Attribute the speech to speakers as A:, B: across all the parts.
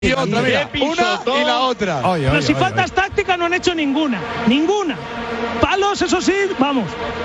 A: Y otra, mira, una y la otra.
B: Pero si faltas táctica no han hecho ninguna. Ninguna. Palos, eso sí, vamos.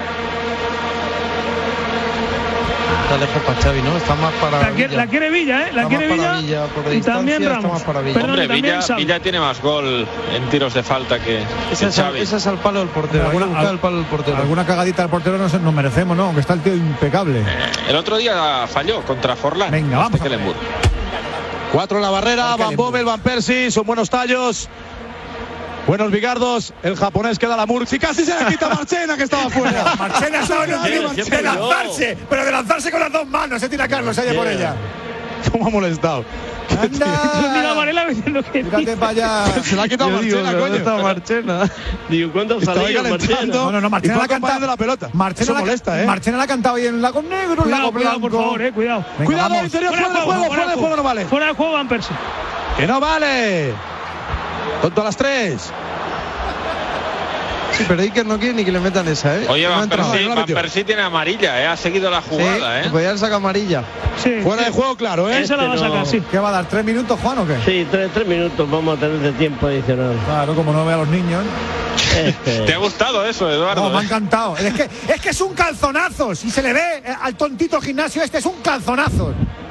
C: Está lejos para Xavi, ¿no? Está más para
B: la quiere Villa, ¿eh? La quiere Villa.
C: Y
B: también Ramos.
D: Hombre, Villa tiene más gol en tiros de falta que Xavi.
C: Esa es al palo del portero.
E: Alguna cagadita del portero nos merecemos, ¿no? Aunque está el tío impecable.
D: El otro día falló contra Forlán.
E: Venga, vamos.
A: 4 en la barrera, Van Bommel, Van Persie, son buenos tallos. Buenos bigardos, el japonés que da la Murci, casi se la quita Marchena que estaba fuera.
E: Marchena estaba en de lanzarse, pero de lanzarse con las dos manos, se tira Carlos allá por ella.
A: ¿Cómo ha molestado?
B: Mira Varela diciendo que
E: fíjate para allá.
A: Se la ha quitado Marchena, coño.
C: Está Marchena. Digo, ¿cuánto salió Marchena?
E: No, Marchena la ha cantado
A: la pelota.
E: Marchena
A: eso molesta,
E: Marchena la ha cantado ahí en Lago Negro, en Lago Blanco.
B: Por favor, cuidado.
E: Venga,
A: cuidado,
E: vamos.
A: interior, fuera de juego no vale.
B: Fuera de juego Van Persie.
A: Que no vale. Tonto a las 3.
C: Sí, pero Iker no quiere ni que le metan esa, ¿eh?
D: Oye, Van Persie tiene amarilla, ¿eh? Ha seguido la jugada,
C: sí, podía sacar amarilla.
B: Sí,
A: fuera de juego, claro, ¿eh?
B: Esa la va a sacar, sí.
E: ¿Qué va a dar? ¿3 minutos, Juan, o qué?
F: Sí, 3 minutos vamos a tener de tiempo adicional.
E: Claro, como no ve a los niños.
D: ¿Te ha gustado eso, Eduardo?
E: No, me ha encantado. Es que es un calzonazo. Si se le ve al tontito gimnasio este, es un calzonazo.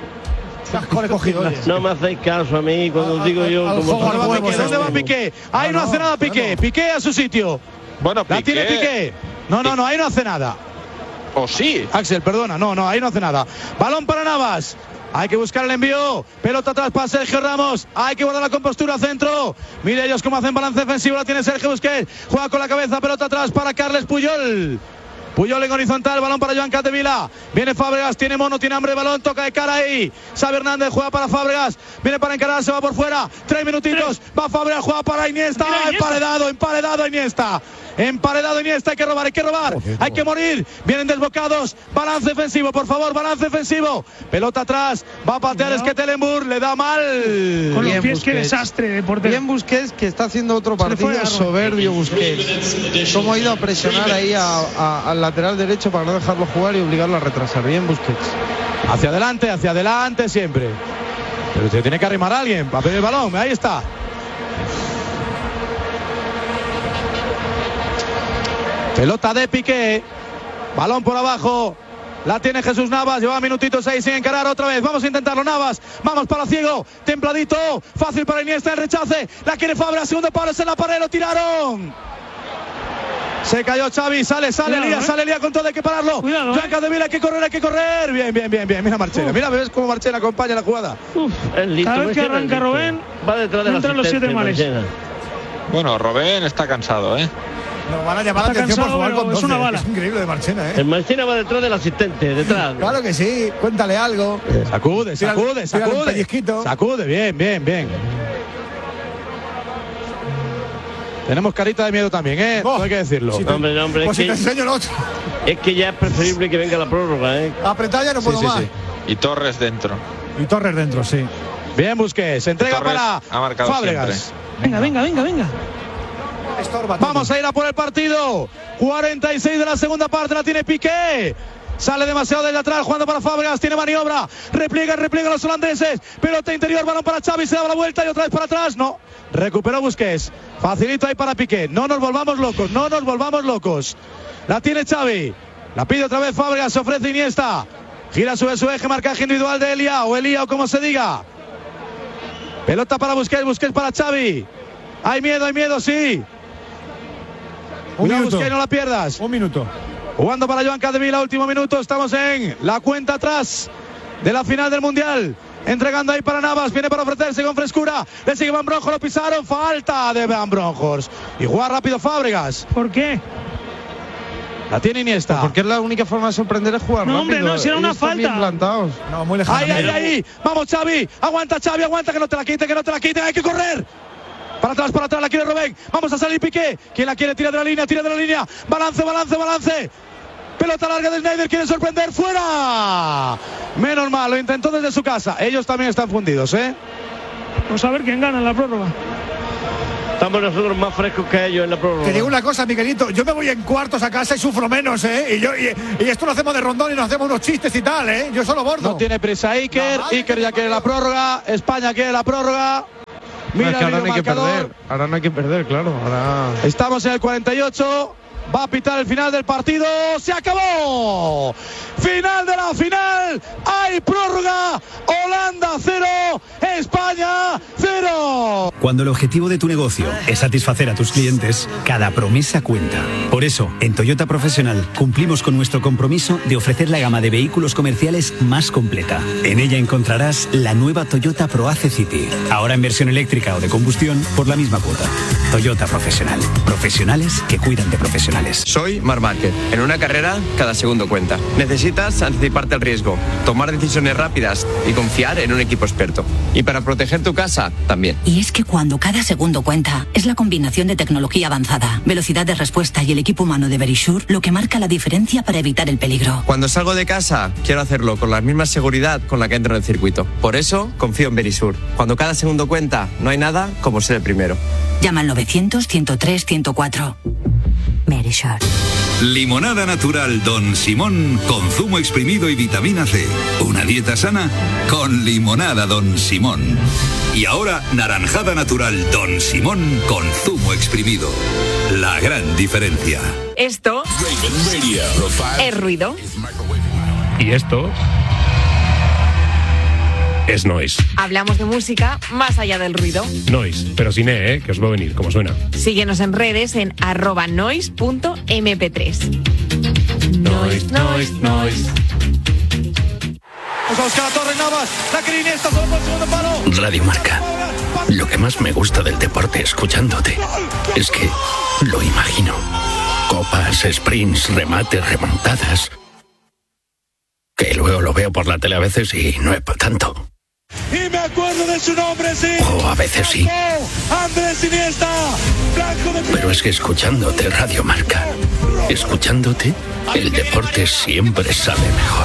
F: No me hacéis caso a mí cuando digo yo.
A: ¿Dónde va Piqué? Ahí no hace nada Piqué. Piqué a su sitio.
D: Bueno,
A: la tiene Piqué. No, ahí no hace nada.
D: ¿O sí?
A: Axel, perdona. No, ahí no hace nada. Balón para Navas. Hay que buscar el envío. Pelota atrás para Sergio Ramos. Hay que guardar la compostura, centro. Mire ellos cómo hacen balance defensivo. La tiene Sergio Busquets. Juega con la cabeza. Pelota atrás para Carles Puyol. Puyol en horizontal, balón para Joan Capdevila. Viene Fábregas, tiene mono, tiene hambre de balón, toca de cara ahí. Xavi Hernández juega para Fábregas. Viene para encarar, se va por fuera. 3 minutitos, va Fábregas, juega para Iniesta. Emparedado Iniesta. Emparedado Iniesta, hay que robar. Hay que morir. Vienen desbocados. Balance defensivo, por favor, balance defensivo. Pelota atrás, va a patear Esquetelenburg, le da mal.
B: Con los pies, qué desastre de portero.
C: Bien Busquets, que está haciendo otro partido soberbio Busquets. Cómo ha ido a presionar ahí al lateral derecho para no dejarlo jugar y obligarlo a retrasar. Bien Busquets.
A: Hacia adelante siempre. Pero se tiene que arrimar a alguien para pedir el balón. Ahí está. Pelota de Piqué. Balón por abajo. La tiene Jesús Navas. Lleva minutitos ahí sin encarar otra vez. Vamos a intentarlo, Navas. Vamos para Ciego. Templadito. Fácil para Iniesta el rechace. La quiere Fabra. Segundo palo. Es en la pared. Lo tiraron. Se cayó Xavi, sale Lía con todo, hay que pararlo. Joan Capdevila, hay que correr. Bien. Mira Marchena, mira, ves cómo Marchena acompaña la jugada.
B: Cada vez que arranca Robben,
F: va detrás de
B: los 7 males.
D: Bueno, Robben está cansado, ¿eh?
E: Nos van a llamar la atención por jugar con 12.
B: Es una bala.
E: Es increíble de Marchena, ¿eh?
F: El Marchena va detrás del asistente, detrás.
E: Claro que sí, cuéntale algo.
A: Sacude. Sacude, bien. Tenemos carita de miedo también, ¿eh?
E: Oh,
A: hay que decirlo.
F: Hombre,
E: pues si te enseño el otro.
F: Es que ya es preferible que venga la prórroga, ¿eh?
E: Apretar ya no puedo más. Sí.
D: Y Torres dentro,
E: sí.
A: Bien, Busquets. Se entrega para Fábregas.
B: Venga.
A: Vamos a ir a por el partido. 46 de la segunda parte, la tiene Piqué. Sale demasiado desde atrás, jugando para Fábregas, tiene maniobra. Repliegan los holandeses. Pelota interior, balón para Xavi, se da la vuelta y otra vez para atrás. No. Recuperó Busquets. Facilito ahí para Piqué. No nos volvamos locos. La tiene Xavi. La pide otra vez Fábregas, se ofrece Iniesta. Gira su eje, marcaje individual de Elia o como se diga. Pelota para Busquets para Xavi. Hay miedo, sí. Busquets, no la pierdas.
E: Un minuto.
A: Jugando para Joan Capdevila, último minuto. Estamos en la cuenta atrás de la final del Mundial. Entregando ahí para Navas, viene para ofrecerse con frescura. Le sigue Van Bronkhorst, lo pisaron. Falta de Van Bronkhorst. Y juega rápido Fábregas.
B: ¿Por qué?
A: La tiene Iniesta.
C: Porque es la única forma de sorprender es jugar rápido.
B: Hombre, no, si era una falta.
C: Bien plantados.
E: No, muy lejano.
A: Ahí. Vamos, Xavi. Aguanta, que no te la quiten. Hay que correr. Para atrás, la quiere Robben. Vamos a salir Piqué. ¿Quién la quiere? Tira de la línea. Balance. Pelota larga de Sneijder, quiere sorprender, fuera. Menos mal, lo intentó desde su casa. Ellos también están fundidos, ¿eh?
B: Vamos a ver quién gana en la prórroga.
F: Estamos nosotros más frescos que ellos en la prórroga.
E: Te digo una cosa, Miguelito, yo me voy en cuartos a casa y sufro menos, ¿eh? Y esto lo hacemos de rondón y nos hacemos unos chistes y tal, ¿eh? Yo solo bordo.
A: No tiene prisa Iker ya quiere la prórroga, España quiere la prórroga. Mira,
C: es que ahora no hay que
A: marcador.
C: perder. Ahora no hay que perder, claro. Ahora...
A: Estamos en el 48. Va a pitar el final del partido. ¡Se acabó! Final de la final. Hay prórroga. Holanda 0, España 0.
G: Cuando el objetivo de tu negocio es satisfacer a tus clientes, cada promesa cuenta. Por eso, en Toyota Profesional cumplimos con nuestro compromiso de ofrecer la gama de vehículos comerciales más completa. En ella encontrarás la nueva Toyota ProAce City. Ahora en versión eléctrica o de combustión por la misma cuota. Toyota Profesional. Profesionales que cuidan de profesionales.
H: Soy Marc Márquez. En una carrera, cada segundo cuenta. Necesitas anticiparte al riesgo, tomar decisiones rápidas y confiar en un equipo experto. Y para proteger tu casa, también.
I: Y es que cuando cada segundo cuenta, es la combinación de tecnología avanzada, velocidad de respuesta y el equipo humano de Verisure lo que marca la diferencia para evitar el peligro.
H: Cuando salgo de casa, quiero hacerlo con la misma seguridad con la que entro en el circuito. Por eso, confío en Verisure. Cuando cada segundo cuenta, no hay nada como ser el primero.
I: Llama al 900-103-104. Verisure.
J: Limonada natural Don Simón con zumo exprimido y vitamina C. Una dieta sana con limonada Don Simón. Y ahora naranjada natural Don Simón con zumo exprimido. La gran diferencia.
K: Esto es ruido.
L: Y esto es noise.
K: Hablamos de música más allá del ruido.
L: Noise, pero sin E, que os va a venir, como suena.
K: Síguenos en redes en @noise.mp3.
L: Noise, noise, noise.
A: Vamos a buscar a Torres Navas. La Iniesta solo por el segundo palo.
M: Radio Marca. Lo que más me gusta del deporte escuchándote es que lo imagino. Copas, sprints, remates, remontadas. Que luego lo veo por la tele a veces y no es para tanto.
A: Y me acuerdo de su nombre, sí.
M: O a veces sí.
A: Andrés Iniesta.
M: Pero es que escuchándote Radio Marca, escuchándote, el deporte siempre sabe mejor.